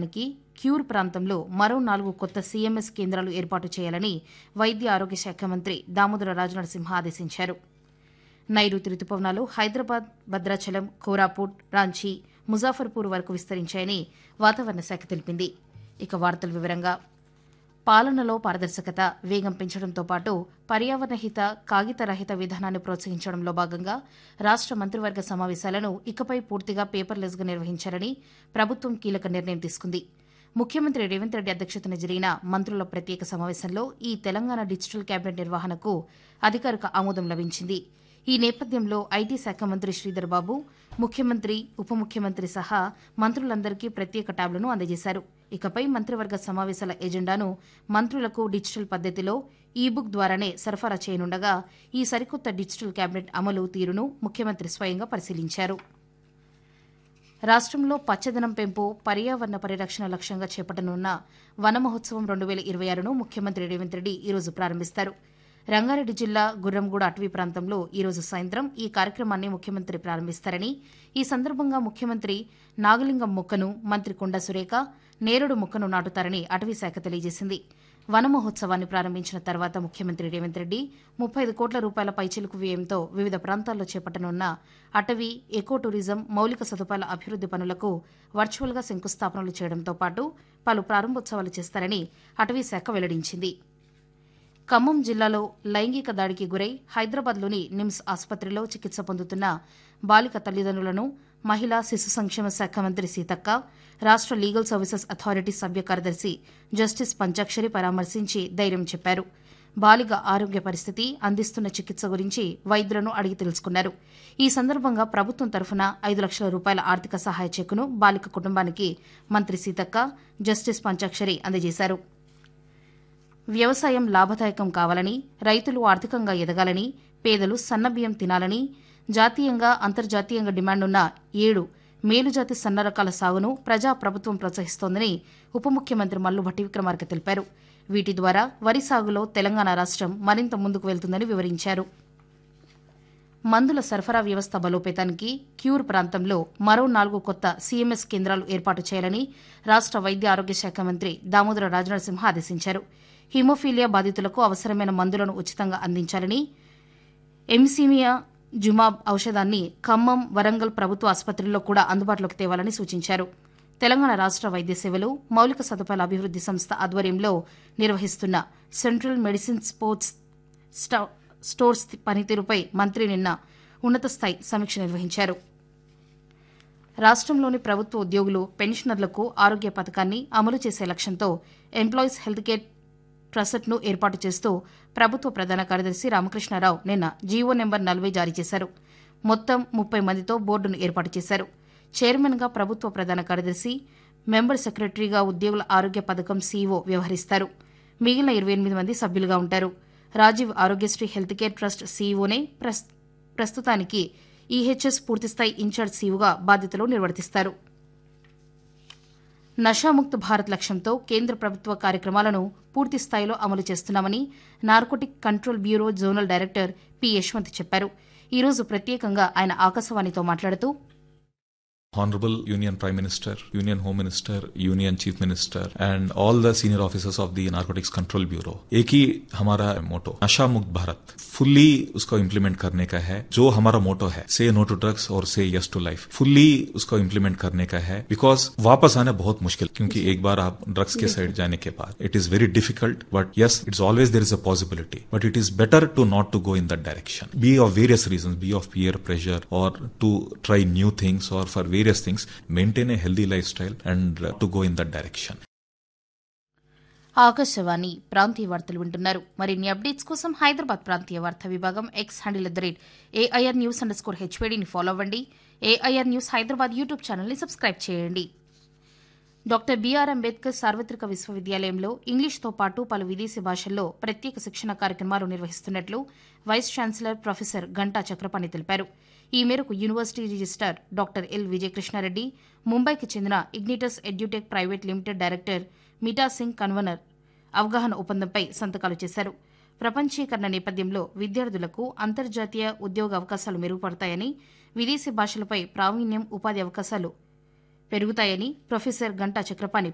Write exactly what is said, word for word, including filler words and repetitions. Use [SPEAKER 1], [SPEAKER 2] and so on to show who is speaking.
[SPEAKER 1] ప్రాంతానికి క్యూర్ ప్రాంతంలో మరో నాలుగు కొత్త సీఎంఎస్ కేంద్రాలు ఏర్పాటు చేయాలని వైద్య ఆరోగ్య శాఖ మంత్రి దామోదర రాజనరసింహ ఆదేశించారు. నైరుతి రుతుపవనాలు హైదరాబాద్, భద్రాచలం, కోరాపుట్, రాంచీ, ముజాఫర్పూర్ వరకు విస్తరించాయని వాతావరణ శాఖ తెలిపింది. ఇక వార్తల వివరంగా పాలనలో పారదర్శకత, వేగం పెంచడంతో పాటు పర్యావరణ హిత, కాగిత రహిత విధానాన్ని ప్రోత్సహించడంలో భాగంగా రాష్ట మంత్రివర్గ సమావేశాలను ఇకపై పూర్తిగా పేపర్లెస్గా నిర్వహించాలని ప్రభుత్వం కీలక నిర్ణయం తీసుకుంది. ముఖ్యమంత్రి రేవంత్ రెడ్డి అధ్యక్షతన జరిగిన మంత్రుల ప్రత్యేక సమావేశంలో ఈ తెలంగాణ డిజిటల్ క్యాబినెట్ నిర్వహణకు అధికారిక ఆమోదం లభించింది. ఈ నేపథ్యంలో ఐటీ శాఖ మంత్రి శ్రీధర్ బాబు, ముఖ్యమంత్రి, ఉప ముఖ్యమంత్రి సహా మంత్రులందరికీ ప్రత్యేక ట్యాబ్లను అందజేశారు. ఇకపై మంత్రివర్గ సమావేశాల ఎజెండాను మంత్రులకు డిజిటల్ పద్దతిలో ఈ బుక్ ద్వారానే సరఫరా చేయనుండగా ఈ సరికొత్త డిజిటల్ క్యాబినెట్ అమలు తీరును ముఖ్యమంత్రి స్వయంగా పరిశీలించారు. రాష్టంలో పచ్చదనం పెంపు, పర్యావరణ పరిరక్షణ లక్ష్యంగా చేపట్టనున్న వన మహోత్సవం రెండు వేల ఇరవై ఆరును ముఖ్యమంత్రి రేవంత్ రెడ్డి ఈరోజు ప్రారంభిస్తారు. రంగారెడ్డి జిల్లా గుర్రంగూడ అటవీ ప్రాంతంలో ఈరోజు సాయంత్రం ఈ కార్యక్రమాన్ని ముఖ్యమంత్రి ప్రారంభిస్తారని, ఈ సందర్భంగా ముఖ్యమంత్రి నాగలింగం మొక్కను, మంత్రి కొండా సురేఖ నేరుడు మొక్కను నాటుతారని అటవీశాఖ తెలియజేసింది. వన మహోత్సవాన్ని ప్రారంభించిన తర్వాత ముఖ్యమంత్రి రేవంత్ రెడ్డి ముప్పై ఐదు కోట్ల రూపాయల పైచిలుకు వ్యయంతో వివిధ ప్రాంతాల్లో చేపట్టనున్న అటవీ, ఎకో టూరిజం, మౌలిక సదుపాయాల అభివృద్ది పనులకు వర్చువల్గా శంకుస్థాపనలు చేయడంతో పాటు పలు ప్రారంభోత్సవాలు చేస్తారని అటవీశాఖ వెల్లడించింది. ఖమ్మం జిల్లాలో లైంగిక దాడికి గురై హైదరాబాద్లోని నిమ్స్ ఆసుపత్రిలో చికిత్స పొందుతున్న బాలిక తల్లిదండ్రులను మహిళా శిశు సంక్షేమ శాఖ మంత్రి సీతక్క, రాష్ట లీగల్ సర్వీసెస్ అథారిటీ సభ్య కార్యదర్శి జస్టిస్ పంచాక్షరి పరామర్శించి ధైర్యం చెప్పారు. బాలిక ఆరోగ్య పరిస్థితి, అందిస్తున్న చికిత్స గురించి వైద్యులను అడిగి తెలుసుకున్నారు. ఈ సందర్భంగా ప్రభుత్వం తరఫున ఐదు లక్షల రూపాయల ఆర్థిక సహాయ చెక్కును బాలిక కుటుంబానికి మంత్రి సీతక్క, జస్టిస్ పంచాక్షరి అందజేశారు. వ్యవసాయం లాభదాయకం కావాలని, రైతులు ఆర్థికంగా ఎదగాలని, పేదలు సన్నబియ్యం తినాలని జాతీయంగా, అంతర్జాతీయంగా డిమాండున్న ఏడు మేలుజాతి సన్న రకాల సాగును ప్రజా ప్రభుత్వం ప్రోత్సహిస్తోందని ఉప ముఖ్యమంత్రి మల్లు భట్టి విక్రమార్క తెలిపారు. వీటి ద్వారా వరి సాగులో తెలంగాణ రాష్టం మరింత ముందుకు వెళ్తుందని వివరించారు. మందుల సరఫరా వ్యవస్థ బలోపేతానికి క్యూర్ ప్రాంతంలో మరో నాలుగు కొత్త సీఎంఎస్ కేంద్రాలు ఏర్పాటు చేయాలని రాష్ట వైద్య ఆరోగ్య శాఖ మంత్రి దామోదర రాజనరసింహ ఆదేశించారు. హిమోఫీలియా బాధితులకు అవసరమైన మందులను ఉచితంగా అందించాలని, ఎంసీమియా జుమాబ్ ఔషధాన్ని ఖమ్మం, వరంగల్ ప్రభుత్వ ఆసుపత్రుల్లో కూడా అందుబాటులోకి తేవాలని సూచించారు. తెలంగాణ రాష్ట వైద్య సేవలు, మౌలిక సదుపాయాల అభివృద్ది సంస్థ ఆధ్వర్యంలో నిర్వహిస్తున్న సెంట్రల్ మెడిసిన్ స్పోర్ట్స్ స్టోర్స్ పనితీరుపై మంత్రి నిన్న ఉన్నతస్థాయి సమీక్ష నిర్వహించారు. రాష్టంలోని ప్రభుత్వ ఉద్యోగులు, పెన్షనర్లకు ఆరోగ్య పథకాన్ని అమలు చేసే లక్ష్యంతో ఎంప్లాయీస్ హెల్త్ కేర్ ట్రస్ట్ను ఏర్పాటు చేస్తూ ప్రభుత్వ ప్రధాన కార్యదర్శి రామకృష్ణారావు నిన్న జీవో నెంబర్ నలభై జారీ చేశారు. మొత్తం ముప్పై మందితో బోర్డును ఏర్పాటు చేశారు. చైర్మన్గా ప్రభుత్వ ప్రధాన కార్యదర్శి, మెంబర్ సెక్రటరీగా ఉద్యోగుల ఆరోగ్య పథకం సీఈఓ వ్యవహరిస్తారు. మిగిలిన ఇరవై ఎనిమిది మంది సభ్యులుగా ఉంటారు. Rajiv Aarogyasri health care trust సీఈఓనే ప్రస్తుతానికి ఈహెచ్ఎస్ పూర్తిస్థాయి ఇన్ఛార్జ్ సీఈఓగా బాధ్యతలు నిర్వర్తిస్తారు. నషాముక్త్ భారత్ లక్ష్యంతో కేంద్ర ప్రభుత్వ కార్యక్రమాలను పూర్తి స్థాయిలో అమలు చేస్తున్నామని narcotic control bureau zonal director P Yashwant చెప్పారు. ఈ రోజు ప్రత్యేకంగా ఆయన ఆకాశవాణితో మాట్లాడుతూ,
[SPEAKER 2] Honorable Union Prime Minister, Union Home Minister, Union Chief Minister and all the senior officers of the Narcotics Control Bureau, एक ही हमारा मोटो नशा मुक्त भारत फुल्ली उसको इम्प्लीमेंट करने का है. जो हमारा मोटो है से नो टू ड्रग्स और से यस टू लाइफ, फुल्ली उसको इम्प्लीमेंट करने का है. बिकॉज वापस आना बहुत मुश्किल, क्योंकि एक बार आप ड्रग्स के साइड जाने के बाद it is very difficult, but yes it's always there is a possibility, but it is better to not to go in that direction, B of various reasons, B of peer pressure or to try new things or for various things, maintain a healthy lifestyle and uh, to go in that direction.
[SPEAKER 1] Akashvani ప్రాంతీయ వార్తలు వింటున్నారు. మరిన్ని updates కోసం హైదరాబాద్ ప్రాంతీయ వార్తా విభాగం X handle at the rate AIR news under score హెచ్వేడీని follow అవ్వండి. AIR news Hyderabad YouTube ఛానల్ని సబ్స్క్రైబ్ చేయండి. డాక్టర్ బీఆర్ అంబేద్కర్ సార్వత్రిక విశ్వవిద్యాలయంలో ఇంగ్లీష్తో పాటు పలు విదేశీ భాషల్లో ప్రత్యేక శిక్షణ కార్యక్రమాలు నిర్వహిస్తున్నట్లు vice chancellor professor Ganta Chakrapani తెలిపారు. ఈ మేరకు university registrar doctor L Vijayakrishnareddy, ముంబైకి చెందిన ఇగ్నిటస్ edutech private limited director మిటా Singh కన్వనర్ అవగాహన ఒప్పందంపై సంతకాలు చేశారు. ప్రపంచీకరణ నేపథ్యంలో విద్యార్థులకు అంతర్జాతీయ ఉద్యోగ అవకాశాలు మెరుగుపడతాయని, విదేశీ భాషలపై ప్రావీణ్యం, ఉపాధి అవకాశాలు పెరుగుతాయని ప్రొఫెసర్ గంటా చక్రపాణి